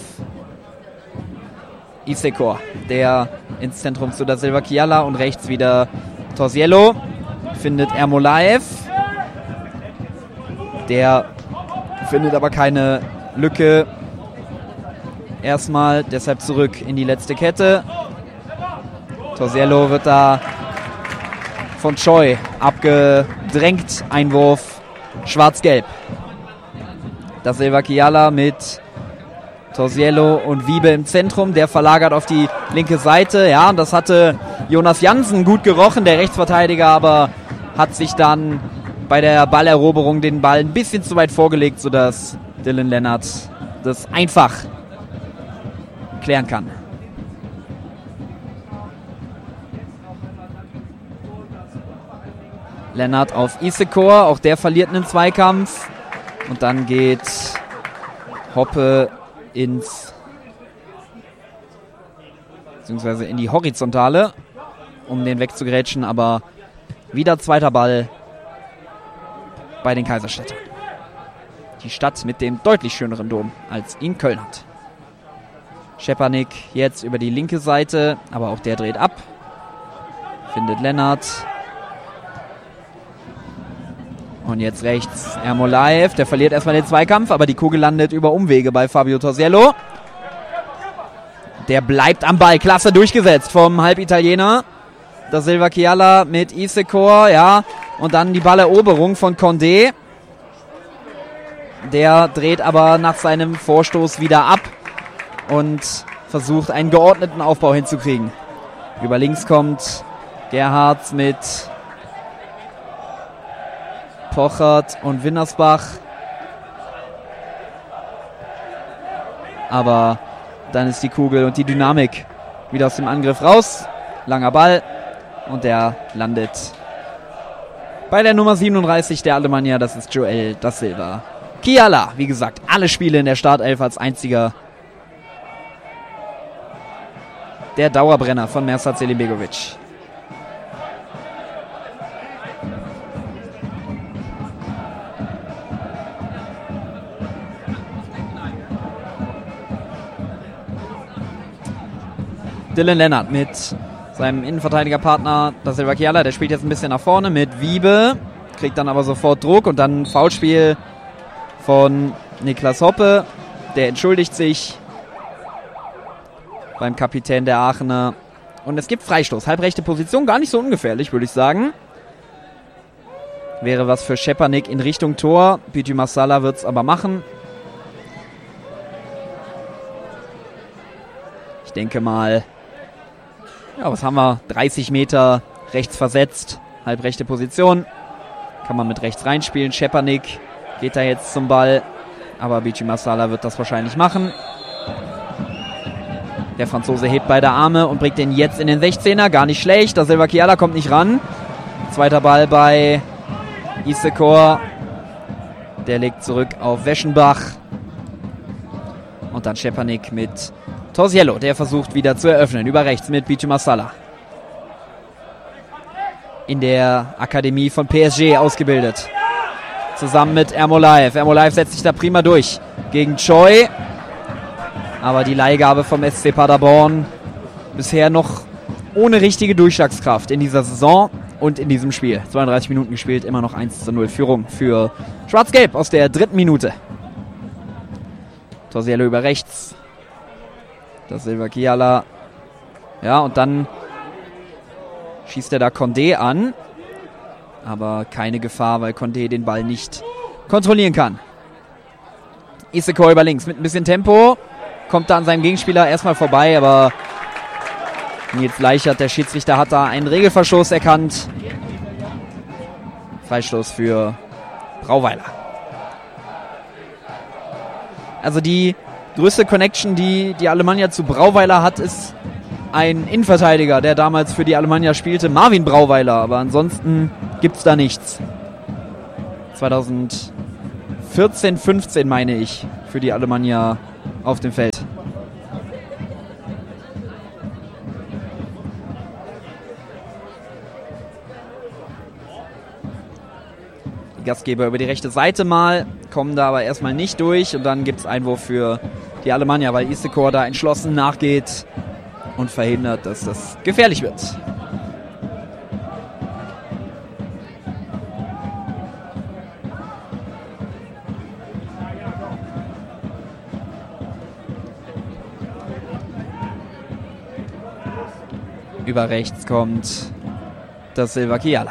Isekor, der ins Zentrum zu Da Silva Kiala und rechts wieder Torsiello. Findet Ermolaev. Der findet aber keine Lücke. Erstmal deshalb zurück in die letzte Kette. Torsiello wird da von Choi abgedrängt. Einwurf schwarz-gelb. Da Silva Kiala mit Torsiello und Wiebe im Zentrum. Der verlagert auf die linke Seite. Ja, und das hatte Jonas Jansen gut gerochen, der Rechtsverteidiger, aber hat sich dann bei der Balleroberung den Ball ein bisschen zu weit vorgelegt, sodass Dylan Lennart das einfach klären kann. Lennart auf Isekor, auch der verliert einen Zweikampf. Und dann geht Hoppe beziehungsweise in die Horizontale, um den wegzugrätschen, aber wieder zweiter Ball bei den Kaiserstädtern. Die Stadt mit dem deutlich schöneren Dom, als ihn Köln hat. Szczepanik jetzt über die linke Seite, aber auch der dreht ab. Findet Lennart. Und jetzt rechts Ermolaev, der verliert erstmal den Zweikampf, aber die Kugel landet über Umwege bei Fabio Torsiello. Der bleibt am Ball, klasse durchgesetzt vom Halbitaliener. Da Silva Kiala mit Isekor, ja. Und dann die Balleroberung von Condé. Der dreht aber nach seinem Vorstoß wieder ab und versucht einen geordneten Aufbau hinzukriegen. Über links kommt Gerhardt mit Pochert und Wintersbach. Aber dann ist die Kugel und die Dynamik wieder aus dem Angriff raus. Langer Ball und der landet bei der Nummer 37 der Alemannia. Das ist Joel Da Silva Kiala. Wie gesagt, alle Spiele in der Startelf als einziger. Der Dauerbrenner von Mersat Selimbegovic. Dylan Lennart mit seinem Innenverteidigerpartner Da Silva Kiala, der spielt jetzt ein bisschen nach vorne mit Wiebe, kriegt dann aber sofort Druck und dann Foulspiel von Niklas Hoppe. Der entschuldigt sich beim Kapitän der Aachener. Und es gibt Freistoß. Halbrechte Position, gar nicht so ungefährlich, würde ich sagen. Wäre was für Schepanik in Richtung Tor. Büytü Marsala wird es aber machen. Ich denke mal, ja, was haben wir? 30 Meter rechts versetzt. Halbrechte Position. Kann man mit rechts reinspielen. Schepanik geht da jetzt zum Ball. Aber Büytü Marsala wird das wahrscheinlich machen. Der Franzose hebt beide Arme und bringt den jetzt in den 16er. Gar nicht schlecht. Da Silva Kiala kommt nicht ran. Zweiter Ball bei Isekor. Der legt zurück auf Weschenbach. Und dann Schepanik mit Torsiello. Der versucht wieder zu eröffnen. Über rechts mit Büytü Marsala. In der Akademie von PSG ausgebildet. Zusammen mit Ermolaev. Ermolaev setzt sich da prima durch gegen Choi. Aber die Leihgabe vom SC Paderborn bisher noch ohne richtige Durchschlagskraft in dieser Saison und in diesem Spiel. 32 Minuten gespielt, immer noch 1:0 Führung für Schwarz-Gelb aus der 3. Minute. Torsiello über rechts. Da Silva Kiala. Ja, und dann schießt er da Condé an. Aber keine Gefahr, weil Condé den Ball nicht kontrollieren kann. Isekor über links mit ein bisschen Tempo. Kommt da an seinem Gegenspieler erstmal vorbei, aber Nils Leichert, der Schiedsrichter, hat da einen Regelverstoß erkannt. Freistoß für Brauweiler. Also die größte Connection, die die Alemannia zu Brauweiler hat, ist ein Innenverteidiger, der damals für die Alemannia spielte, Marvin Brauweiler. Aber ansonsten gibt's da nichts. 2014, 15 meine ich, für die Alemannia auf dem Feld. Die Gastgeber über die rechte Seite mal, kommen da aber erstmal nicht durch. Und dann gibt es Einwurf für die Alemannia, weil Isekor da entschlossen nachgeht und verhindert, dass das gefährlich wird. Über rechts kommt das Silva Kiala.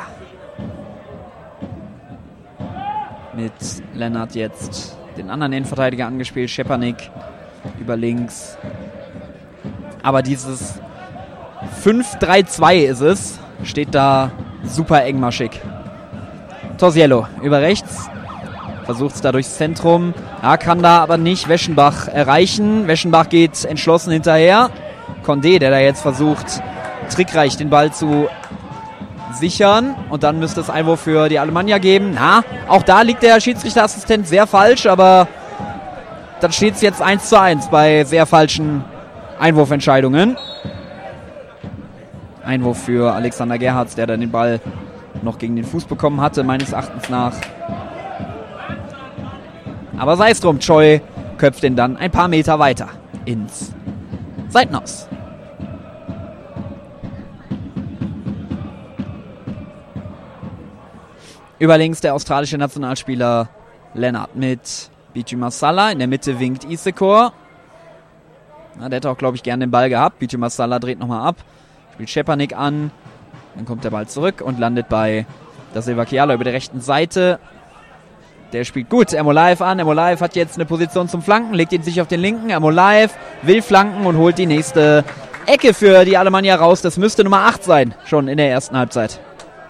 Mit Lennart jetzt den anderen Innenverteidiger angespielt. Schepanik über links. Aber dieses 5-3-2 ist es. Steht da super engmaschig. Torsiello über rechts. Versucht es da durchs Zentrum. Ja, kann da aber nicht Weschenbach erreichen. Weschenbach geht entschlossen hinterher. Condé, der da jetzt versucht, trickreich den Ball zu sichern. Und dann müsste es Einwurf für die Alemannia geben. Na, auch da liegt der Schiedsrichterassistent sehr falsch, aber dann steht es jetzt 1:1 bei sehr falschen Einwurfentscheidungen. Einwurf für Alexander Gerhards, der dann den Ball noch gegen den Fuß bekommen hatte, meines Erachtens nach. Aber sei es drum, Choi köpft den dann ein paar Meter weiter ins Seitenhaus. Über links der australische Nationalspieler Lennart mit Büytü Marsala. In der Mitte winkt Isekor. Der hätte auch, glaube ich, gern den Ball gehabt. Büytü Marsala dreht nochmal ab. Spielt Schepanik an. Dann kommt der Ball zurück und landet bei da Silva Kiala über der rechten Seite. Der spielt gut Ermolaev an. Ermolaev hat jetzt eine Position zum Flanken. Legt ihn sich auf den linken. Ermolaev will flanken und holt die nächste Ecke für die Alemannia raus. Das müsste Nummer 8 sein, schon in der ersten Halbzeit.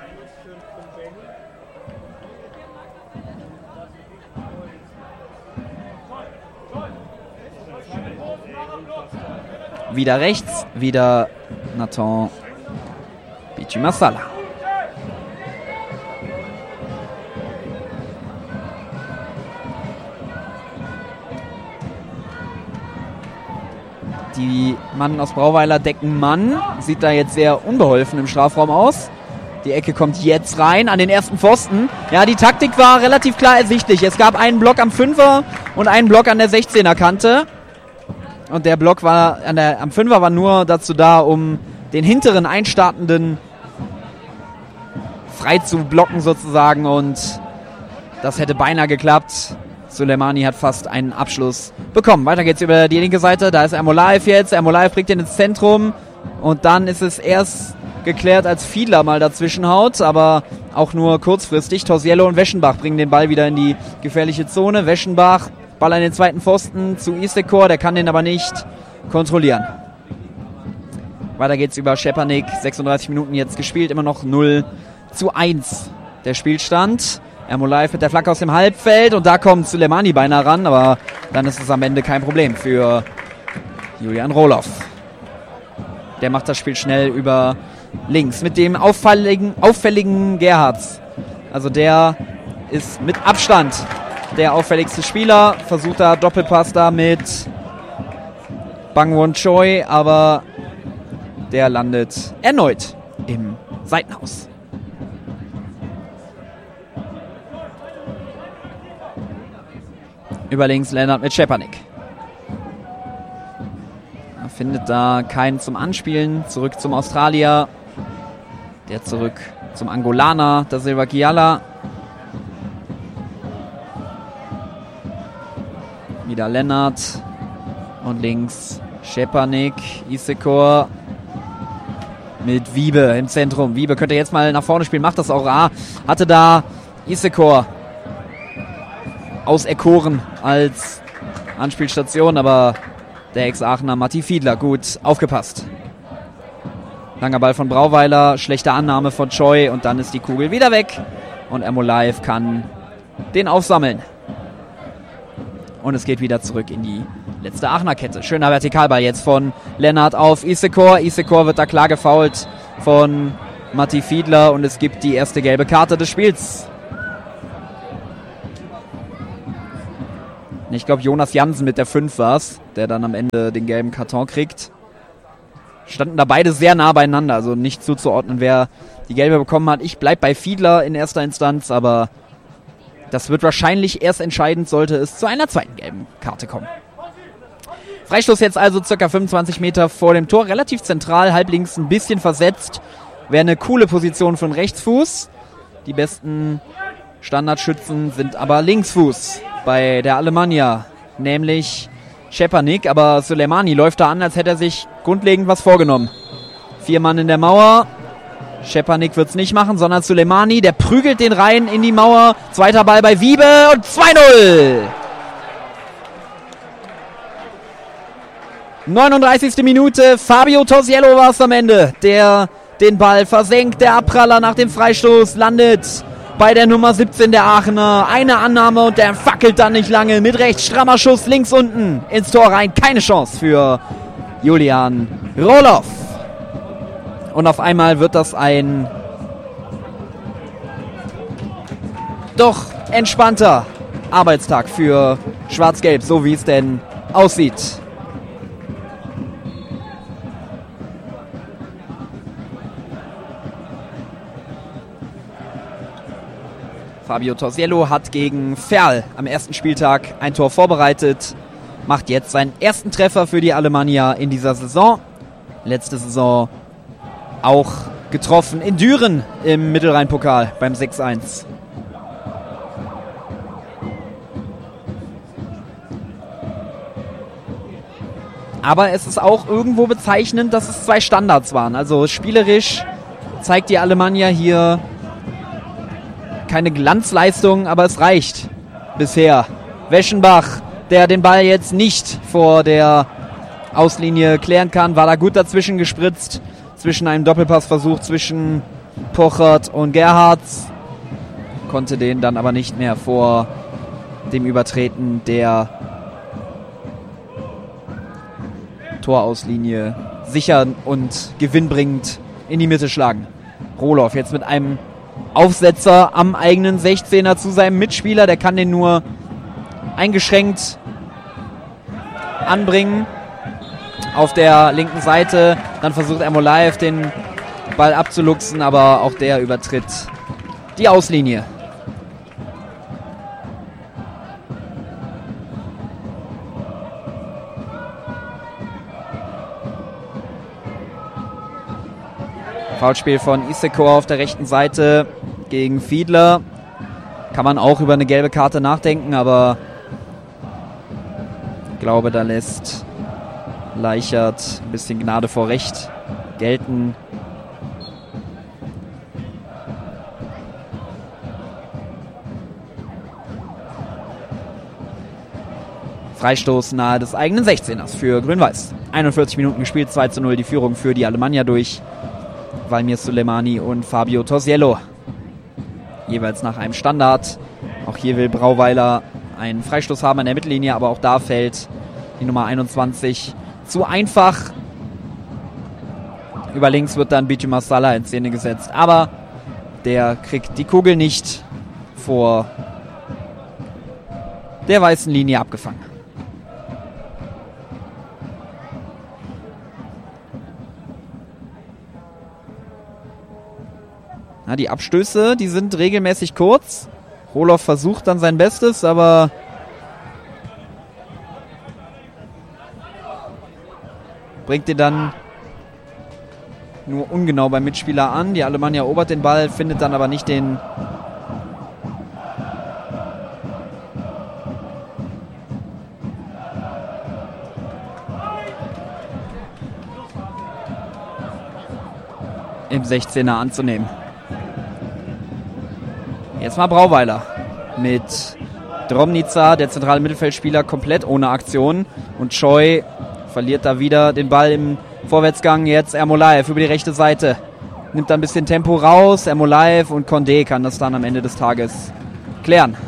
Wieder rechts, wieder Nathan Büytü Marsala. Die Mann aus Brauweiler decken Mann. Sieht da jetzt sehr unbeholfen im Strafraum aus. Die Ecke kommt jetzt rein an den ersten Pfosten. Ja, die Taktik war relativ klar ersichtlich. Es gab einen Block am 5er und einen Block an der 16er Kante. Und der Block war am 5er war nur dazu da, um den hinteren Einstartenden frei zu blocken sozusagen. Und das hätte beinahe geklappt. Suleimani hat fast einen Abschluss bekommen. Weiter geht's über die linke Seite. Da ist Ermolaev jetzt. Ermolaev bringt ihn ins Zentrum. Und dann ist es erst geklärt, als Fiedler mal dazwischen haut. Aber auch nur kurzfristig. Torsiello und Weschenbach bringen den Ball wieder in die gefährliche Zone. Weschenbach, Ball an den zweiten Pfosten zu Isekor. Der kann den aber nicht kontrollieren. Weiter geht's über Schepanik. 36 Minuten jetzt gespielt. Immer noch 0:1 der Spielstand. Ermolaev mit der Flanke aus dem Halbfeld und da kommt Suleimani beinahe ran, aber dann ist es am Ende kein Problem für Julian Rohloff. Der macht das Spiel schnell über links mit dem auffälligen Gerhards. Also der ist mit Abstand der auffälligste Spieler. Versucht da Doppelpass da mit Bangwon Choi, aber der landet erneut im Seitenhaus. Über links Lennart mit Schepanik. Er findet da keinen zum Anspielen. Zurück zum Australier. Der zurück zum Angolaner, da Silva Kiala. Wieder Lennart. Und links Schepanik, Isekor mit Wiebe im Zentrum. Wiebe könnte jetzt mal nach vorne spielen, macht das auch. Hatte da Isekor auserkoren als Anspielstation, aber der Ex-Aachener Matti Fiedler gut aufgepasst. Langer Ball von Brauweiler, schlechte Annahme von Choi und dann ist die Kugel wieder weg und Ermolaev kann den aufsammeln. Und es geht wieder zurück in die letzte Aachener Kette. Schöner Vertikalball jetzt von Lennart auf Isekor. Isekor wird da klar gefoult von Matti Fiedler und es gibt die erste gelbe Karte des Spiels. Ich glaube, Jonas Jansen mit der 5 war es, der dann am Ende den gelben Karton kriegt. Standen da beide sehr nah beieinander, also nicht zuzuordnen, wer die gelbe bekommen hat. Ich bleibe bei Fiedler in erster Instanz, aber das wird wahrscheinlich erst entscheidend, sollte es zu einer zweiten gelben Karte kommen. Freistoß jetzt also ca. 25 Meter vor dem Tor, relativ zentral, halblinks ein bisschen versetzt. Wäre eine coole Position für einen Rechtsfuß. Die besten Standardschützen sind aber Linksfuß bei der Alemannia, nämlich Schepanik, aber Suleimani läuft da an, als hätte er sich grundlegend was vorgenommen. 4 Mann in der Mauer, Schepanik wird es nicht machen, sondern Suleimani, der prügelt den rein in die Mauer, zweiter Ball bei Wiebe und 2:0! 39. Minute, Fabio Torsiello war es am Ende, der den Ball versenkt, der Abpraller nach dem Freistoß landet bei der Nummer 17 der Aachener. Eine Annahme und der fackelt dann nicht lange. Mit rechts strammer Schuss links unten ins Tor rein. Keine Chance für Julian Rohloff. Und auf einmal wird das ein doch entspannter Arbeitstag für Schwarz-Gelb, so wie es denn aussieht. Fabio Torsiello hat gegen Ferl am ersten Spieltag ein Tor vorbereitet, macht jetzt seinen ersten Treffer für die Alemannia in dieser Saison. Letzte Saison auch getroffen in Düren im Mittelrhein-Pokal beim 6:1. Aber es ist auch irgendwo bezeichnend, dass es 2 Standards waren. Also spielerisch zeigt die Alemannia hier keine Glanzleistung, aber es reicht bisher. Weschenbach, der den Ball jetzt nicht vor der Auslinie klären kann, war da gut dazwischen gespritzt, zwischen einem Doppelpassversuch zwischen Pochert und Gerhards, konnte den dann aber nicht mehr vor dem Übertreten der Torauslinie sichern und gewinnbringend in die Mitte schlagen. Rohloff jetzt mit einem Aufsetzer am eigenen 16er zu seinem Mitspieler. Der kann den nur eingeschränkt anbringen. Auf der linken Seite. Dann versucht Ermolaev den Ball abzuluxen, aber auch der übertritt die Auslinie. Foulspiel von Isekor auf der rechten Seite gegen Fiedler. Kann man auch über eine gelbe Karte nachdenken, aber glaube, da lässt Leichert ein bisschen Gnade vor Recht gelten. Freistoß nahe des eigenen 16ers für Grün-Weiß. 41 Minuten gespielt, 2:0 die Führung für die Alemannia durch Valmir Suleimani und Fabio Torsiello. Jeweils nach einem Standard. Auch hier will Brauweiler einen Freistoß haben an der Mittellinie, aber auch da fällt die Nummer 21 zu einfach. Über links wird dann Biju Masala in Szene gesetzt, aber der kriegt die Kugel nicht vor der weißen Linie abgefangen. Na, die Abstöße, die sind regelmäßig kurz. Roloff versucht dann sein Bestes, aber bringt den dann nur ungenau beim Mitspieler an. Die Alemannia erobert den Ball, findet dann aber nicht den im 16er anzunehmen. Jetzt mal Brauweiler mit Drobnica, der zentrale Mittelfeldspieler, komplett ohne Aktion. Und Choi verliert da wieder den Ball im Vorwärtsgang. Jetzt Ermolaev über die rechte Seite. Nimmt da ein bisschen Tempo raus. Ermolaev und Condé kann das dann am Ende des Tages klären.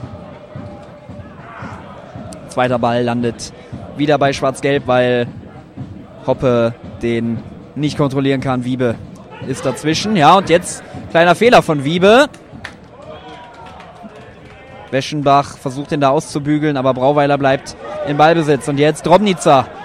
Zweiter Ball landet wieder bei Schwarz-Gelb, weil Hoppe den nicht kontrollieren kann. Wiebe ist dazwischen. Ja, und jetzt kleiner Fehler von Wiebe. Weschenbach versucht ihn da auszubügeln, aber Brauweiler bleibt in Ballbesitz. Und jetzt Drobnica